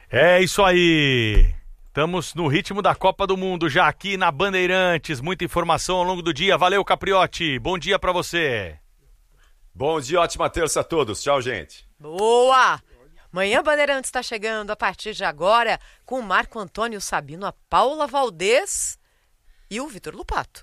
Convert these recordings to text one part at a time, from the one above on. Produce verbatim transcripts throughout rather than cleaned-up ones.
É isso aí. Estamos no ritmo da Copa do Mundo já aqui na Bandeirantes. Muita informação ao longo do dia. Valeu, Capriotti. Bom dia pra você. Bom dia, ótima terça a todos. Tchau, gente. Boa! Manhã Bandeirantes está chegando a partir de agora com o Marco Antônio Sabino, a Paula Valdez e o Vitor Lupato.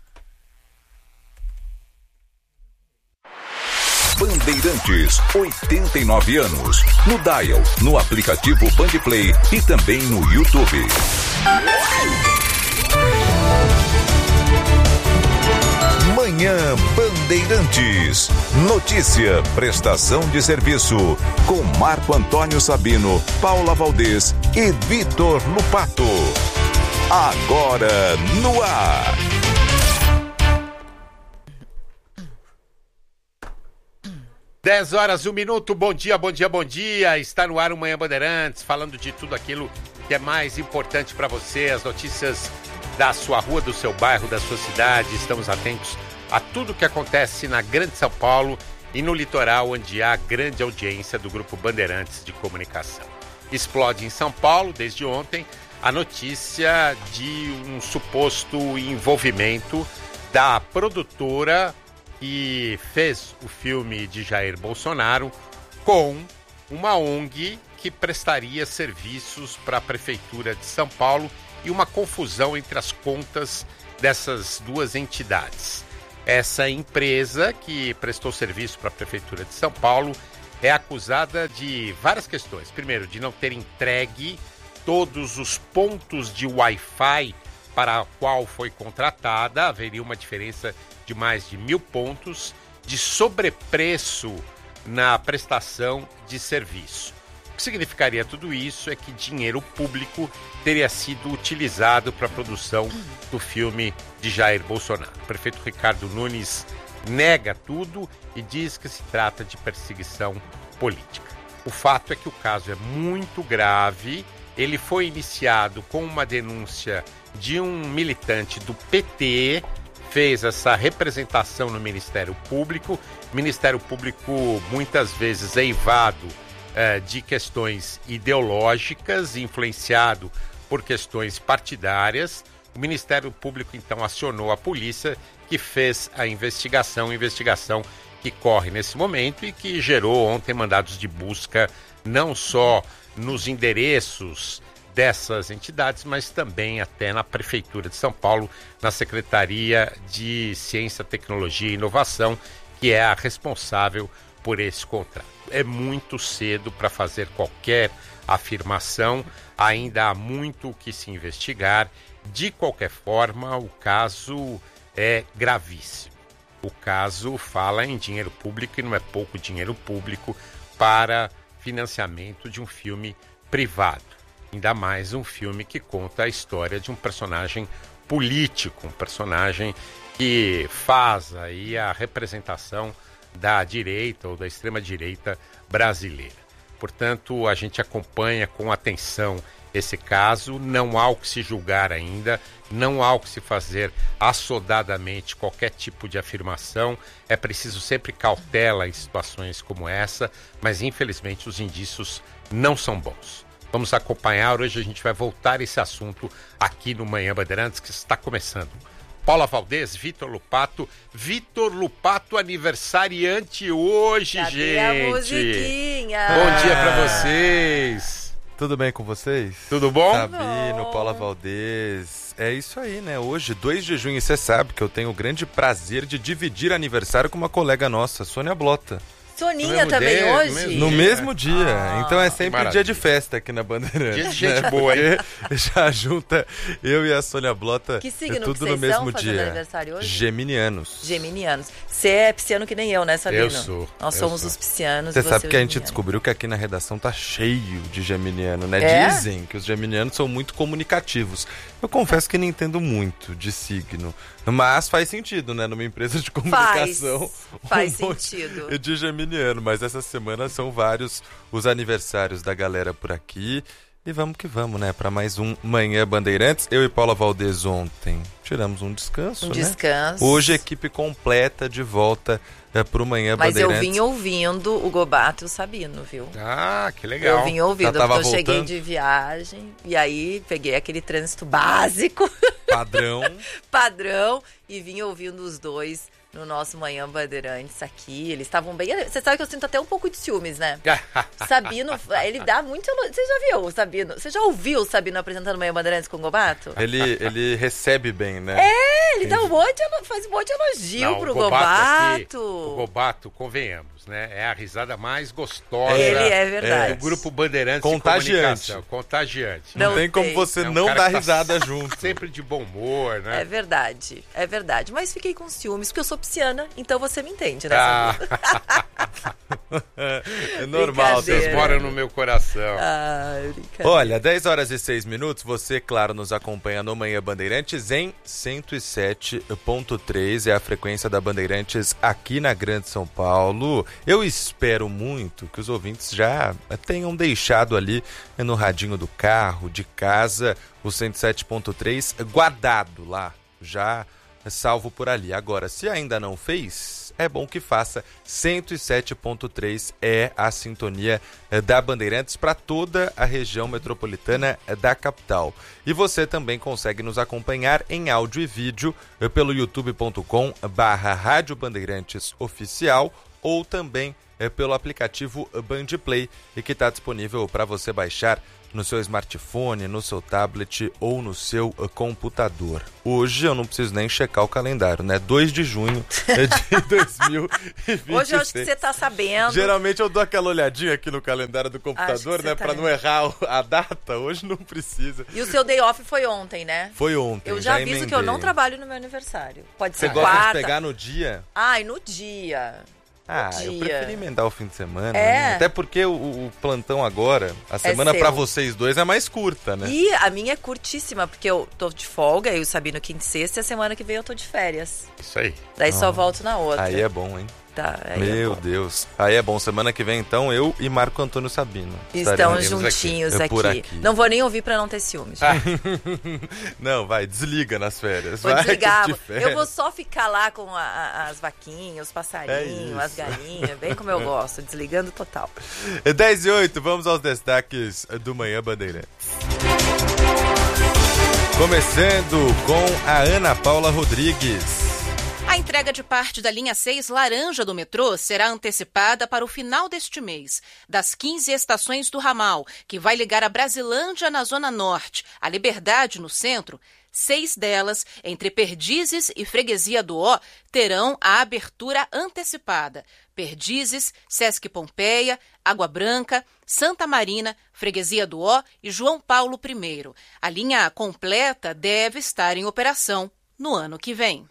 Bandeirantes, oitenta e nove anos. No Dial, no aplicativo Bandplay e também no YouTube. Manhã Bandeirantes. Notícia, prestação de serviço. Com Marco Antônio Sabino, Paula Valdez e Vitor Lupato. Agora no ar. dez horas, um minuto, bom dia, bom dia, bom dia. Está no ar o Manhã Bandeirantes, falando de tudo aquilo que é mais importante para você, as notícias da sua rua, do seu bairro, da sua cidade. Estamos atentos a tudo que acontece na Grande São Paulo e no litoral, onde há grande audiência do Grupo Bandeirantes de Comunicação. Explode em São Paulo, desde ontem, a notícia de um suposto envolvimento da produtora que fez o filme de Jair Bolsonaro com uma O N G que prestaria serviços para a Prefeitura de São Paulo e uma confusão entre as contas dessas duas entidades. Essa empresa que prestou serviço para a Prefeitura de São Paulo é acusada de várias questões. Primeiro, de não ter entregue todos os pontos de Wi-Fi para a qual foi contratada, haveria uma diferença de mais de mil pontos de sobrepreço na prestação de serviço. O que significaria tudo isso é que dinheiro público teria sido utilizado para a produção do filme de Jair Bolsonaro. O prefeito Ricardo Nunes nega tudo e diz que se trata de perseguição política. O fato é que o caso é muito grave. Ele foi iniciado com uma denúncia de um militante do P T, fez essa representação no Ministério Público. O Ministério Público muitas vezes é eivado eh, de questões ideológicas, influenciado por questões partidárias. O Ministério Público então acionou a polícia, que fez a investigação, investigação que corre nesse momento e que gerou ontem mandados de busca não só nos endereços dessas entidades, mas também até na Prefeitura de São Paulo, na Secretaria de Ciência, Tecnologia e Inovação, que é a responsável por esse contrato. É muito cedo para fazer qualquer afirmação, ainda há muito o que se investigar. De qualquer forma, o caso é gravíssimo. O caso fala em dinheiro público e não é pouco dinheiro público para financiamento de um filme privado. Ainda mais um filme que conta a história de um personagem político, um personagem que faz aí a representação da direita ou da extrema-direita brasileira. Portanto, a gente acompanha com atenção esse caso, não há o que se julgar ainda, não há o que se fazer assodadamente qualquer tipo de afirmação, é preciso sempre cautela em situações como essa, mas infelizmente os indícios não são bons. Vamos acompanhar, hoje a gente vai voltar esse assunto aqui no Manhã Bandeirantes, que está começando. Paula Valdez, Vitor Lupato. Vitor Lupato, aniversariante hoje, Cadê gente. a musiquinha? Bom dia pra vocês. Tudo bem com vocês? Tudo bom? Sabino, Paula Valdez. É isso aí, né? Hoje, dois de junho, e você sabe que eu tenho o grande prazer de dividir aniversário com uma colega nossa, Sônia Blota. Soninha também dia, hoje? mesmo No dia. mesmo dia. Ah, então é sempre maravilha. dia de festa aqui na Bandeirantes. Dia de gente né? boa, hein? Porque já junta eu e a Sônia Blota. Que signo é tudo que vocês no mesmo são fazendo dia. aniversário hoje? Geminianos. Geminianos. Você é pisciano que nem eu, né, Sabino? Eu sou, Nós eu somos sou. os piscianos. Você e sabe é que a o gente geminiano. descobriu que aqui na redação tá cheio de geminiano, né? É? Dizem que os geminianos são muito comunicativos. Eu confesso que não entendo muito de signo, mas faz sentido, né? Numa empresa de comunicação. Faz um monte sentido. de geminiano, mas essa semana são vários os aniversários da galera por aqui. E vamos que vamos, né? Para mais um Manhã Bandeirantes. Eu e Paula Valdez ontem tiramos um descanso, Um né? descanso. Hoje equipe completa de volta é, pro Manhã Mas Bandeirantes. eu vim ouvindo o Gobato e o Sabino, viu? Ah, que legal. Eu vim ouvindo, Já tava porque eu cheguei voltando? de viagem e aí peguei aquele trânsito básico, Padrão. padrão, e vim ouvindo os dois no nosso Manhã Bandeirantes aqui. Eles estavam bem... Você sabe que eu sinto até um pouco de ciúmes, né? Sabino, ele dá muito... elo- Você já viu o Sabino? Você já ouviu o Sabino apresentando Manhã Bandeirantes com o Gobato? Ele, ele recebe bem, né? É, ele dá um monte de elo- faz um monte de elogio Não, pro o Gobato aqui, Gobato. o Gobato, convenhamos, né? É a risada mais gostosa Ele é verdade. do Grupo Bandeirantes Contagiante. de Comunicação. Contagiante. Não, Não tem como tem. você É um não cara dar que tá risada junto. Sempre de bom humor, né? É verdade, é verdade. Mas fiquei com ciúmes, porque eu sou pisciana, então você me entende, né, Ah, Sabino? É normal. Brincadeira. vocês moram no meu coração. Ah, brincadeira. Olha, dez horas e seis minutos, você, claro, nos acompanha no Manhã Bandeirantes em cento e sete ponto três, é a frequência da Bandeirantes aqui na Grande São Paulo. Eu espero muito que os ouvintes já tenham deixado ali no radinho do carro, de casa, o cento e sete ponto três guardado lá, já salvo por ali. Agora, se ainda não fez, é bom que faça. cento e sete ponto três é a sintonia eh, da Bandeirantes para toda a região metropolitana eh, da capital. E você também consegue nos acompanhar em áudio e vídeo eh, pelo youtube ponto com barra Rádio Bandeirantes Oficial ou também eh, pelo aplicativo Bandplay, e que está disponível para você baixar no seu smartphone, no seu tablet ou no seu uh, computador. Hoje eu não preciso nem checar o calendário, né? dois de junho de dois mil e vinte e seis. Hoje eu acho que você tá sabendo. Geralmente eu dou aquela olhadinha aqui no calendário do Acho que computador, você né? tá Pra não vendo. errar o- a data. Hoje não precisa. E o seu day off foi ontem, né? Foi ontem, Eu já aviso emendei. que eu não trabalho no meu aniversário. Pode Você ser gosta quarta. de pegar no dia? Ai, no dia. Ah, eu dia. prefiro emendar o fim de semana. É. né? Até porque o, o plantão agora, a semana seu. pra vocês dois é mais curta, né? E a minha é curtíssima, porque eu tô de folga, eu e o Sabino quinta e sexta, e a semana que vem eu tô de férias. Isso aí. Daí só volto na outra. Aí é bom, hein? Tá, aí é Meu bom. Deus. Aí é bom. Semana que vem, então, eu e Marco Antônio Sabino. Estão estaremos juntinhos aqui. aqui. É por aqui. Não vou nem ouvir pra não ter ciúmes. Não, vai, desliga nas férias. Vou vai desligar. curtir férias. Eu vou só ficar lá com a- a- as vaquinhas, os passarinhos, É as isso. galinhas, bem como eu gosto, desligando total. dez e oito, vamos aos destaques do Manhã Bandeirantes. Começando com a Ana Paula Rodrigues. A entrega de parte da linha seis laranja do metrô será antecipada para o final deste mês. Das quinze estações do ramal, que vai ligar a Brasilândia na Zona Norte, a Liberdade no centro, seis delas, entre Perdizes e Freguesia do Ó, terão a abertura antecipada. Perdizes, Sesc Pompeia, Água Branca, Santa Marina, Freguesia do Ó e João Paulo I. A linha completa deve estar em operação no ano que vem.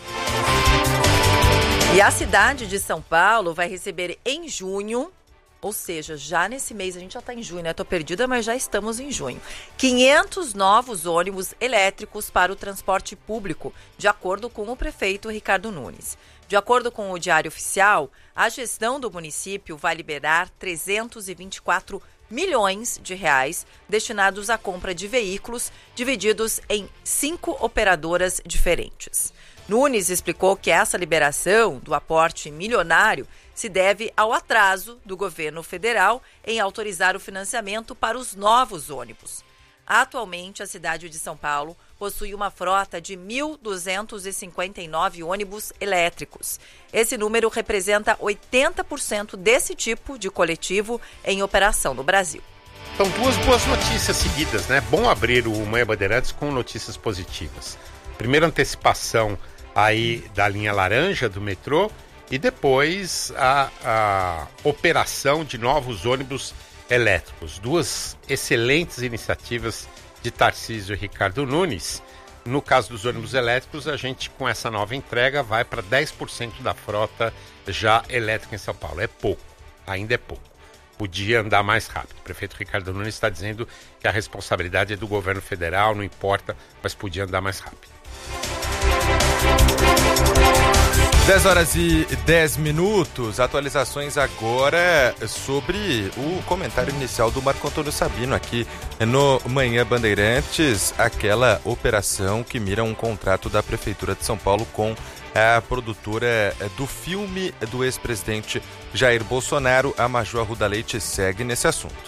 E a cidade de São Paulo vai receber em junho, ou seja, já nesse mês, a gente já está em junho, né? Tô perdida, mas já estamos em junho. quinhentos novos ônibus elétricos para o transporte público, de acordo com o prefeito Ricardo Nunes. De acordo com o Diário Oficial, a gestão do município vai liberar trezentos e vinte e quatro milhões de reais destinados à compra de veículos, divididos em cinco operadoras diferentes. Nunes explicou que essa liberação do aporte milionário se deve ao atraso do governo federal em autorizar o financiamento para os novos ônibus. Atualmente, a cidade de São Paulo possui uma frota de mil duzentos e cinquenta e nove ônibus elétricos. Esse número representa oitenta por cento desse tipo de coletivo em operação no Brasil. São duas boas notícias seguidas, né? Bom abrir o Manhã Bandeirantes com notícias positivas. Primeiro, antecipação aí da linha laranja do metrô e depois a, a operação de novos ônibus elétricos. Duas excelentes iniciativas de Tarcísio e Ricardo Nunes. No caso dos ônibus elétricos, a gente com essa nova entrega vai para dez por cento da frota já elétrica em São Paulo. É pouco, ainda é pouco. Podia andar mais rápido. O prefeito Ricardo Nunes está dizendo que a responsabilidade é do governo federal, não importa, mas podia andar mais rápido. dez horas e dez minutos, atualizações agora sobre o comentário inicial do Marco Antônio Sabino aqui no Manhã Bandeirantes, aquela operação que mira um contrato da Prefeitura de São Paulo com a produtora do filme do ex-presidente Jair Bolsonaro. A Maju Arruda Leite segue nesse assunto.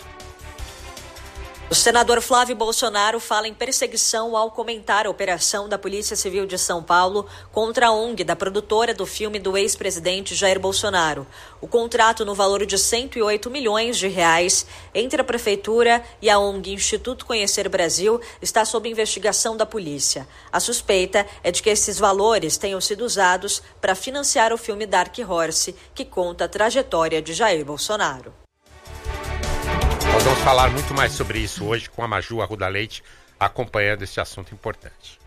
O senador Flávio Bolsonaro fala em perseguição ao comentar a operação da Polícia Civil de São Paulo contra a O N G da produtora do filme do ex-presidente Jair Bolsonaro. O contrato no valor de cento e oito milhões de reais entre a Prefeitura e a O N G Instituto Conhecer Brasil está sob investigação da polícia. A suspeita é de que esses valores tenham sido usados para financiar o filme Dark Horse, que conta a trajetória de Jair Bolsonaro. Nós vamos falar muito mais sobre isso hoje com a Maju Arruda Leite, acompanhando esse assunto importante.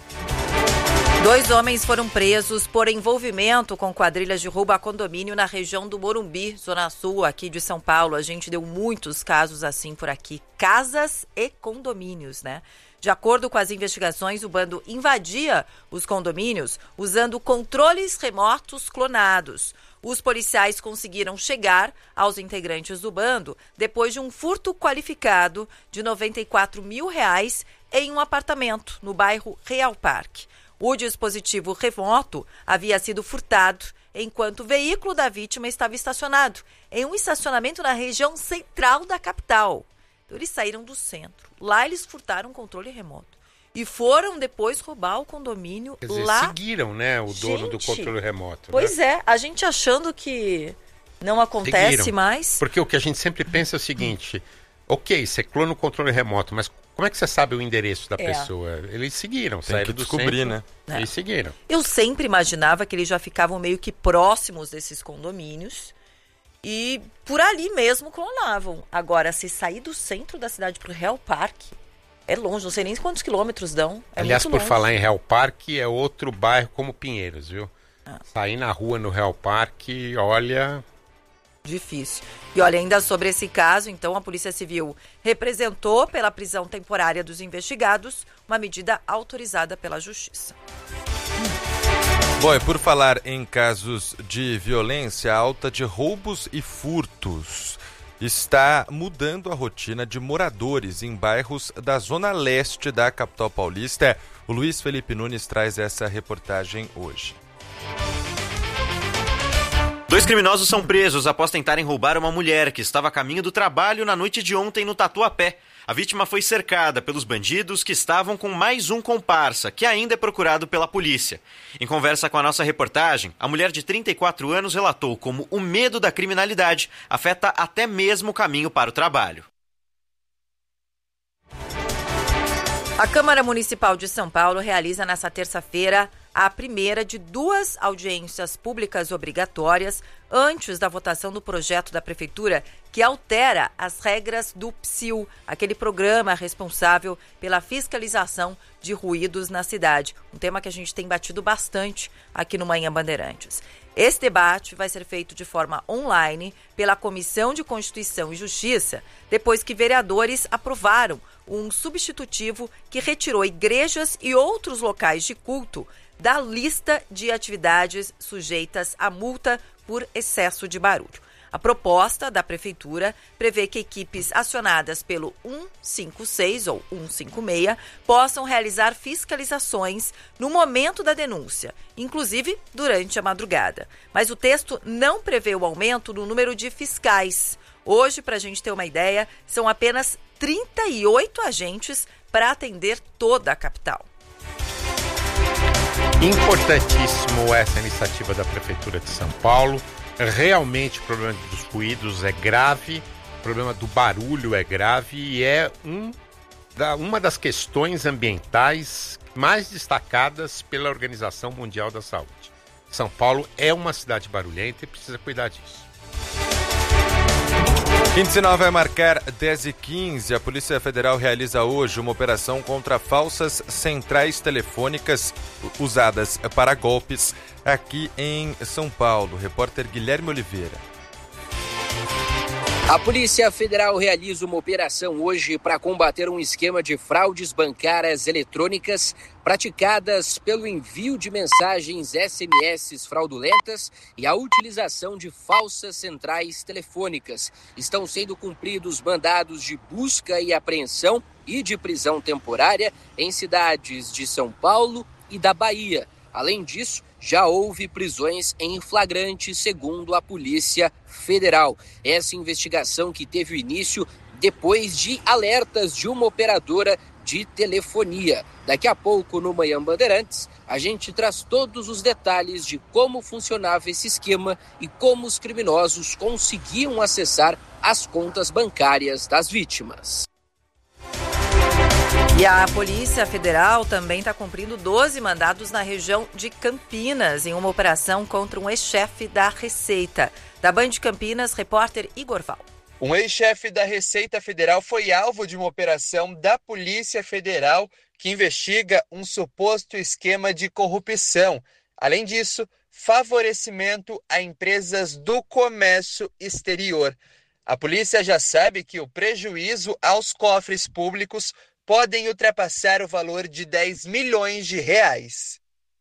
Dois homens foram presos por envolvimento com quadrilhas de roubo a condomínio na região do Morumbi, Zona Sul, aqui de São Paulo. A gente deu muitos casos assim por aqui. Casas e condomínios, né? De acordo com as investigações, o bando invadia os condomínios usando controles remotos clonados. Os policiais conseguiram chegar aos integrantes do bando depois de um furto qualificado de noventa e quatro mil reais em um apartamento no bairro Real Parque. O dispositivo remoto havia sido furtado enquanto o veículo da vítima estava estacionado em um estacionamento na região central da capital. Então, eles saíram do centro. Lá eles furtaram o controle remoto. E foram depois roubar o condomínio. Quer dizer, lá. Seguiram, né, o dono Gente, do controle remoto. Pois né? é, a gente achando que não acontece Seguiram. mais. Porque o que a gente sempre pensa é o seguinte, ok, você clona o controle remoto, mas como é que você sabe o endereço da É. pessoa? Eles seguiram, Tem saíram que do descobrir, centro, né? É. Eles seguiram. Eu sempre imaginava que eles já ficavam meio que próximos desses condomínios e por ali mesmo clonavam. Agora, se sair do centro da cidade para o Real Parque, é longe, não sei nem quantos quilômetros dão. É Aliás, muito por longe. falar em Real Parque, é outro bairro como Pinheiros, viu? Ah. Sair na rua no Real Parque, olha... Difícil. E olha, ainda sobre esse caso, então, a Polícia Civil representou pela prisão temporária dos investigados, uma medida autorizada pela Justiça. Bom, e por falar em casos de violência, a alta de roubos e furtos está mudando a rotina de moradores em bairros da zona leste da capital paulista. O Luiz Felipe Nunes traz essa reportagem hoje. Dois criminosos são presos após tentarem roubar uma mulher que estava a caminho do trabalho na noite de ontem no Tatuapé. A vítima foi cercada pelos bandidos que estavam com mais um comparsa, que ainda é procurado pela polícia. Em conversa com a nossa reportagem, a mulher de trinta e quatro anos relatou como o medo da criminalidade afeta até mesmo o caminho para o trabalho. A Câmara Municipal de São Paulo realiza nesta terça-feira a primeira de duas audiências públicas obrigatórias antes da votação do projeto da Prefeitura que altera as regras do P S I L, aquele programa responsável pela fiscalização de ruídos na cidade. Um tema que a gente tem batido bastante aqui no Manhã Bandeirantes. Esse debate vai ser feito de forma online pela Comissão de Constituição e Justiça, depois que vereadores aprovaram um substitutivo que retirou igrejas e outros locais de culto da lista de atividades sujeitas a multa por excesso de barulho. A proposta da Prefeitura prevê que equipes acionadas pelo cento e cinquenta e seis ou cento e cinquenta e seis possam realizar fiscalizações no momento da denúncia, inclusive durante a madrugada. Mas o texto não prevê o aumento no número de fiscais. Hoje, para a gente ter uma ideia, são apenas trinta e oito agentes para atender toda a capital. Importantíssimo essa iniciativa da Prefeitura de São Paulo. Realmente o problema dos ruídos é grave, o problema do barulho é grave e é um da, uma das questões ambientais mais destacadas pela Organização Mundial da Saúde. São Paulo é uma cidade barulhenta e precisa cuidar disso. quinze e dezenove vai marcar dez e quinze. A Polícia Federal realiza hoje uma operação contra falsas centrais telefônicas usadas para golpes aqui em São Paulo. Repórter Guilherme Oliveira. A Polícia Federal realiza uma operação hoje para combater um esquema de fraudes bancárias eletrônicas praticadas pelo envio de mensagens S M S fraudulentas e a utilização de falsas centrais telefônicas. Estão sendo cumpridos mandados de busca e apreensão e de prisão temporária em cidades de São Paulo e da Bahia. Além disso, já houve prisões em flagrante, segundo a Polícia Federal. Essa investigação que teve início depois de alertas de uma operadora de telefonia. Daqui a pouco, no Manhã Bandeirantes, a gente traz todos os detalhes de como funcionava esse esquema e como os criminosos conseguiam acessar as contas bancárias das vítimas. E a Polícia Federal também está cumprindo doze mandados na região de Campinas, em uma operação contra um ex-chefe da Receita. Da Band de Campinas, repórter Igor Val. Um ex-chefe da Receita Federal foi alvo de uma operação da Polícia Federal que investiga um suposto esquema de corrupção. Além disso, favorecimento a empresas do comércio exterior. A polícia já sabe que o prejuízo aos cofres públicos podem ultrapassar o valor de dez milhões de reais.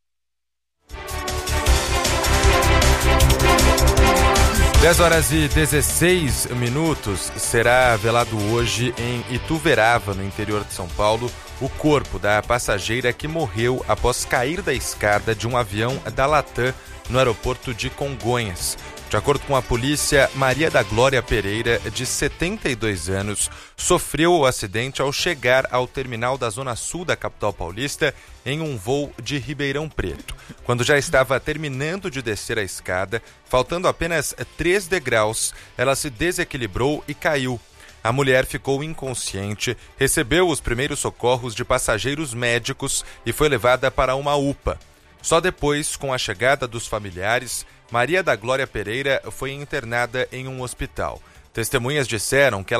dez horas e dezesseis minutos, será velado hoje em Ituverava, no interior de São Paulo, o corpo da passageira que morreu após cair da escada de um avião da Latam no aeroporto de Congonhas. De acordo com a polícia, Maria da Glória Pereira, de setenta e dois anos, sofreu o acidente ao chegar ao terminal da Zona Sul da capital paulista em um voo de Ribeirão Preto. Quando já estava terminando de descer a escada, faltando apenas três degraus, ela se desequilibrou e caiu. A mulher ficou inconsciente, recebeu os primeiros socorros de passageiros médicos e foi levada para uma U P A. Só depois, com a chegada dos familiares, Maria da Glória Pereira foi internada em um hospital. Testemunhas disseram que ela